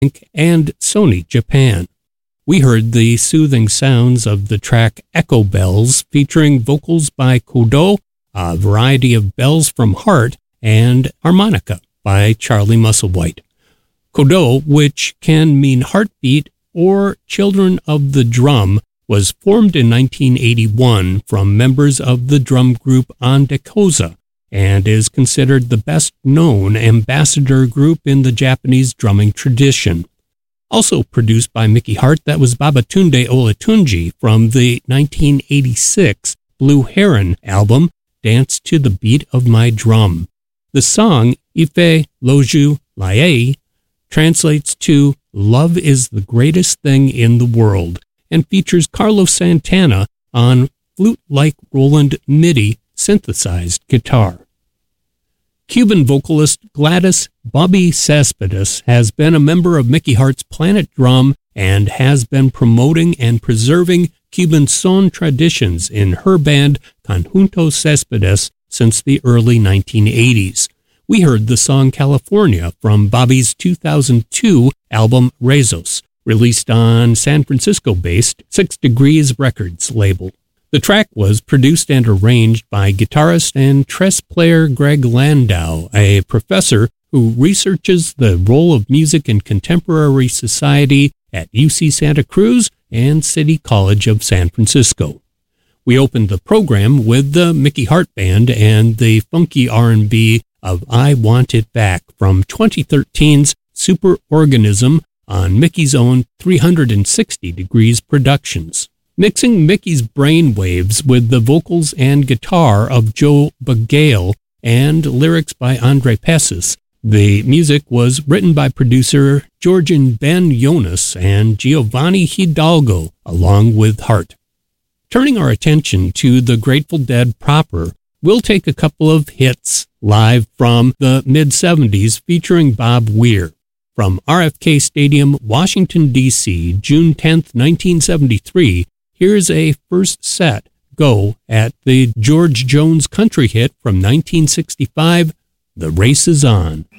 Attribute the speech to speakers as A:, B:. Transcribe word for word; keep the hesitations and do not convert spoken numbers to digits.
A: and Sony Japan. We heard the soothing sounds of the track Echo Bells featuring vocals by Kodo, a variety of bells from Heart, and Harmonica by Charlie Musselwhite. Kodo, which can mean heartbeat or children of the drum, was formed in nineteen eighty-one from members of the drum group Ondekoza and is considered the best-known ambassador group in the Japanese drumming tradition. Also produced by Mickey Hart, that was Babatunde Olatunji from the nineteen eighty-six Blue Heron album, Dance to the Beat of My Drum. The song, Ife Loju Lae, translates to Love is the Greatest Thing in the World, and features Carlos Santana on flute-like Roland MIDI synthesized guitar. Cuban vocalist Gladys Bobby Cespedes has been a member of Mickey Hart's Planet Drum and has been promoting and preserving Cuban son traditions in her band Conjunto Cespedes since the early nineteen eighties. We heard the song California from Bobby's two thousand two album Rezos, released on San Francisco-based Six Degrees Records label. The track was produced and arranged by guitarist and tress player Greg Landau, a professor who researches the role of music in contemporary society at U C Santa Cruz and City College of San Francisco. We opened the program with the Mickey Hart Band and the funky R and B of I Want It Back from twenty thirteen's Superorganism on Mickey's own three hundred sixty Degrees Productions. Mixing Mickey's brainwaves with the vocals and guitar of Joe Bagale and lyrics by Andre Pessis, the music was written by producer Georgian Ben Jonas and Giovanni Hidalgo, along with Hart. Turning our attention to the Grateful Dead proper, we'll take a couple of hits live from the mid-seventies featuring Bob Weir. From R F K Stadium, Washington, D C, June tenth, nineteen seventy-three, here's a first set go at the George Jones country hit from nineteen sixty-five, The Race Is On.